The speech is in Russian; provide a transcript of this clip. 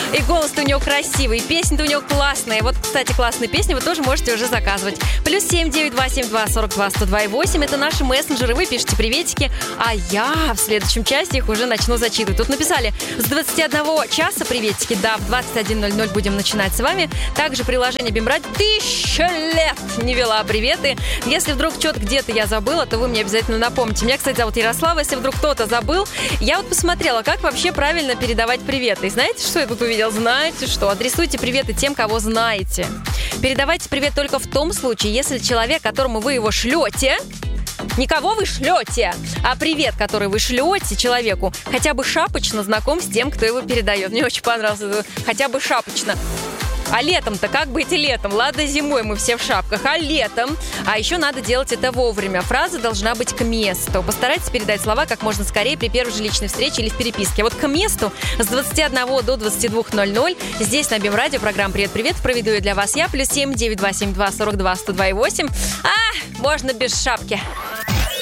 И голос-то у него красивый, и песня-то у него классная. Вот, кстати, классные песни вы тоже можете уже заказывать. +7 927 42 102 8. Это наши мессенджеры. Вы пишите приветики, а я в следующем части их уже начну зачитывать. Тут написали: с 21 часа приветики. Да, в 21:00 будем начинать с вами. Также приложение Бимрадио 1000 лет не вела приветы. Если вдруг что-то где-то я забыла, то вы мне обязательно напомните. Меня, кстати, зовут Ярослава. Если вдруг кто-то забыл, я вот посмотрела, как вообще правильно передавать приветы. И знаете, что я тут увидела? Знаете что? Адресуйте приветы тем, кого знаете. Передавайте привет только в том случае, если человек, которому вы его шлете, никого вы шлете, а привет, который вы шлете человеку, хотя бы шапочно знаком с тем, кто его передает. Мне очень понравилось это, хотя бы шапочно. А летом-то как быть и летом? Ладно, зимой мы все в шапках, а летом? А еще надо делать это вовремя. Фраза должна быть к месту. Постарайтесь передать слова как можно скорее при первой же личной встрече или в переписке. Вот к месту с 21 до 22:00 здесь на Бимрадио программа «Привет-привет». Проведу ее для вас я. +7 927 42 102 8. Можно без шапки.